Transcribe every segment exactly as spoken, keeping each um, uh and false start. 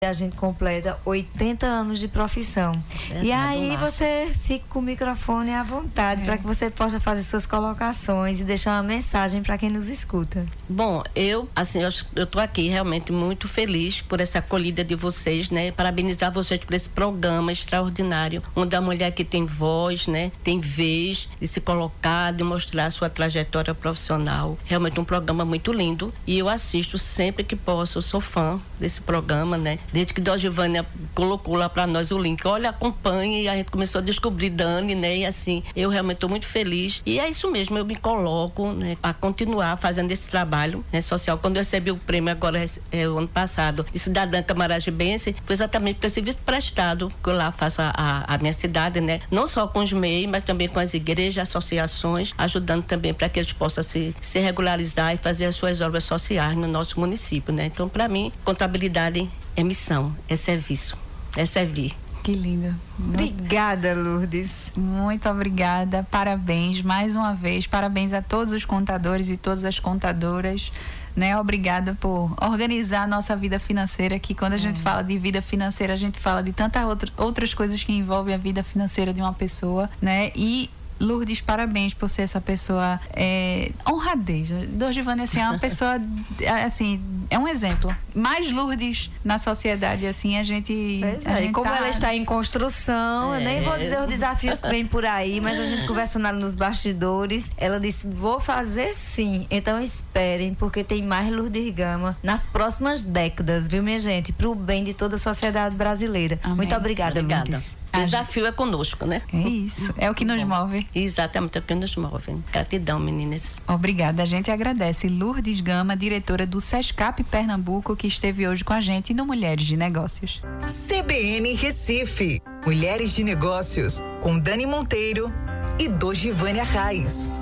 A gente completa oitenta anos de profissão. É, e aí você fica com o microfone à vontade, é. para que você possa fazer suas colocações e deixar uma mensagem para quem nos escuta. Bom, eu, assim, eu, eu tô aqui realmente muito feliz por essa acolhida de vocês, né? Parabenizar vocês por esse programa extraordinário, onde a mulher que tem voz, né? Tem vez de se colocar, de mostrar a sua trajetória profissional. Realmente um programa muito lindo. E eu assisto sempre que posso, eu sou fã desse programa, né? Desde que Dogivânia colocou lá para nós o link, olha, acompanhe, e a gente começou a descobrir Dani, né? E assim, eu realmente estou muito feliz. E é isso mesmo, eu me coloco, né, a continuar fazendo esse trabalho, né, social. Quando eu recebi o prêmio agora, é, o ano passado, de cidadã camaragibense, foi exatamente pelo serviço prestado que eu lá faço a, a, a minha cidade, né? Não só com os M E I, mas também com as igrejas, associações, ajudando também para que eles possam se, se regularizar e fazer as suas obras sociais no nosso município, né? Então, para mim, contabilidade é missão, é serviço, é servir. Que lindo. Obrigada, Lourdes. Muito obrigada, parabéns mais uma vez, parabéns a todos os contadores e todas as contadoras, né? Obrigada por organizar a nossa vida financeira, que quando a é. gente fala de vida financeira, a gente fala de tantas outra, outras coisas que envolvem a vida financeira de uma pessoa, né? E Lourdes, parabéns por ser essa pessoa é, honradez. Dogivânia, assim, é uma pessoa, assim, é um exemplo. Mais Lourdes na sociedade, assim, a gente... Pois a é, gente e como tá... ela está em construção, é. eu nem vou dizer os desafios que vem por aí, mas a gente conversando ali nos bastidores, ela disse, vou fazer sim, então esperem, porque tem mais Lourdes Gama nas próximas décadas, viu, minha gente? Pro bem de toda a sociedade brasileira. Amém. Muito obrigada, obrigada. Lourdes. O desafio é conosco, né? É isso, é o que nos move. Exatamente, é o que nos move. Gratidão, meninas. Obrigada, a gente agradece. Lourdes Gama, diretora do SESCAP Pernambuco, que esteve hoje com a gente no Mulheres de Negócios. C B N Recife, Mulheres de Negócios, com Dani Monteiro e Dogivânia Raiz.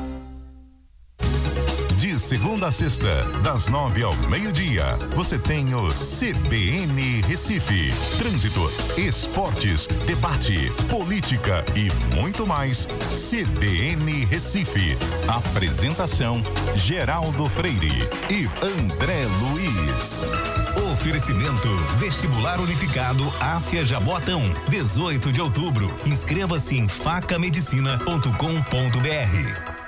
De segunda a sexta, das nove ao meio-dia, você tem o C B N Recife. Trânsito, esportes, debate, política e muito mais. C B N Recife. Apresentação: Geraldo Freire e André Luiz. Oferecimento Vestibular Unificado Áfia Jaboatão, dezoito de outubro. Inscreva-se em faca medicina ponto com ponto br.